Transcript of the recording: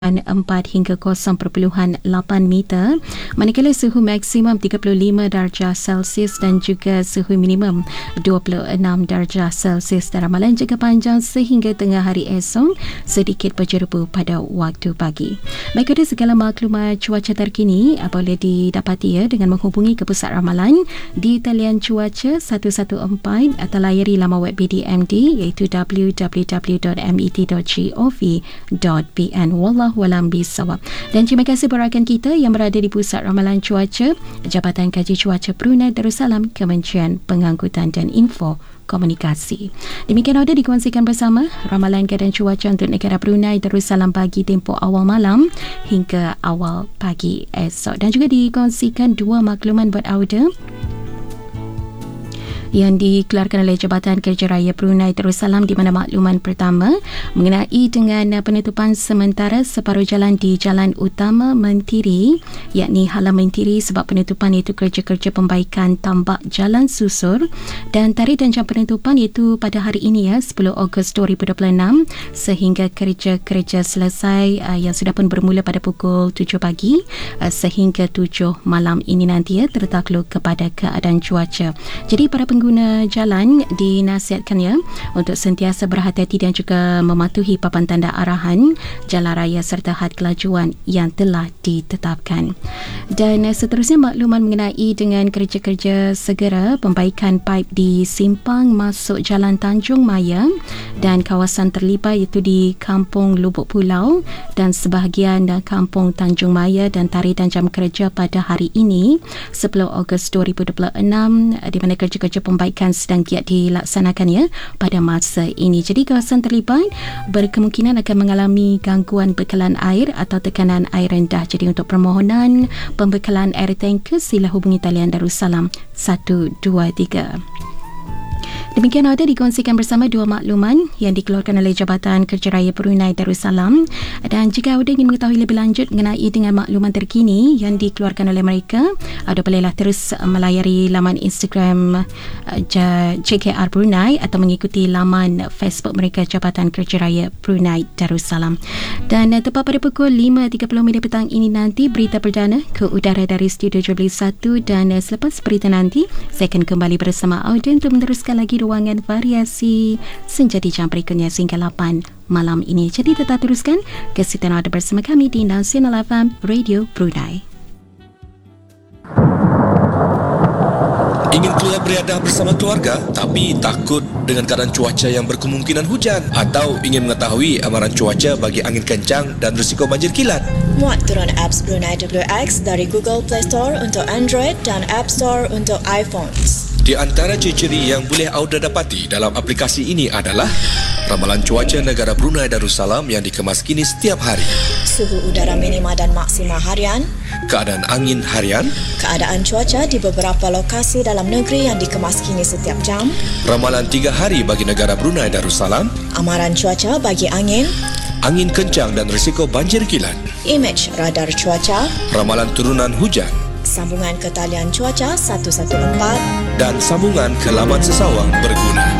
4 hingga 0.8 meter, manakala suhu maksimum 35 darjah Celsius dan juga suhu minimum 26 darjah Celsius. Dan ramalan jangka panjang sehingga tengah hari esok, sedikit berjerubu pada waktu pagi. Baik, ada segala maklumat cuaca terkini boleh didapati dengan menghubungi ke pusat ramalan di talian cuaca 114 atau layari laman web BDMD iaitu www.met.gov.pn. Wallahualam bisawab. Dan terima kasih rakan kita yang berada di Pusat Ramalan Cuaca Jabatan Kaji Cuaca Brunei Darussalam, Kementerian Pengangkutan dan Info Komunikasi. Demikian ada dikongsikan bersama ramalan keadaan cuaca untuk negara Brunei Darussalam bagi tempoh awal malam hingga awal pagi esok. Dan juga dikongsikan dua makluman buat audio yang dikeluarkan oleh Jabatan Kerja Raya Brunei Darussalam, di mana makluman pertama mengenai dengan penutupan sementara separuh jalan di Jalan Utama Mentiri, yakni Halam Mentiri, sebab penutupan iaitu kerja-kerja pembaikan tambak jalan susur, dan tarikh dan jam penutupan iaitu pada hari ini 10 Ogos 2026 sehingga kerja-kerja selesai yang sudah pun bermula pada pukul 7 pagi sehingga 7 malam ini nanti tertakluk kepada keadaan cuaca. Jadi para pengguna jalan dinasihatkan untuk sentiasa berhati-hati dan juga mematuhi papan tanda arahan jalan raya serta had kelajuan yang telah ditetapkan. Dan seterusnya makluman mengenai dengan kerja-kerja segera pembaikan paip di simpang masuk Jalan Tanjung Maya dan kawasan terlibat iaitu di Kampung Lubuk Pulau dan sebahagian Kampung Tanjung Maya, dan tarikh dan jam kerja pada hari ini 10 Ogos 2026 di mana kerja-kerja pembaikan sedang giat dilaksanakan pada masa ini. Jadi kawasan terlibat berkemungkinan akan mengalami gangguan bekalan air atau tekanan air rendah. Jadi untuk permohonan pembekalan air tanker sila hubungi talian Darussalam 123. Demikian ada dikongsikan bersama dua makluman yang dikeluarkan oleh Jabatan Kerja Raya Brunei Darussalam. Dan jika anda ingin mengetahui lebih lanjut mengenai dengan makluman terkini yang dikeluarkan oleh mereka, anda bolehlah terus melayari laman Instagram JKR Brunei atau mengikuti laman Facebook mereka Jabatan Kerja Raya Brunei Darussalam. Dan tepat pada pukul 5.30 petang ini nanti berita perdana ke udara dari Studio Jubilee 1, dan selepas berita nanti saya akan kembali bersama Auden untuk meneruskan lagi ruangan variasi senja di jam berikutnya sehingga 8 malam ini. Jadi tetap teruskan kesihatan anda bersama kami di Nasional FM Radio Brunei. Ingin keluar beriadah bersama keluarga tapi takut dengan keadaan cuaca yang berkemungkinan hujan, atau ingin mengetahui amaran cuaca bagi angin kencang dan risiko banjir kilat? Muat turun apps Brunei WX dari Google Play Store untuk Android dan App Store untuk iPhones. Di antara ciri-ciri yang boleh anda dapati dalam aplikasi ini adalah ramalan cuaca negara Brunei Darussalam yang dikemas kini setiap hari, suhu udara minima dan maksima harian, keadaan angin harian, keadaan cuaca di beberapa lokasi dalam negeri yang dikemas kini setiap jam, ramalan 3 hari bagi negara Brunei Darussalam, amaran cuaca bagi angin kencang dan risiko banjir kilat, imej radar cuaca, ramalan turunan hujan, sambungan ke talian cuaca 114 dan sambungan ke laman sesawang berguna.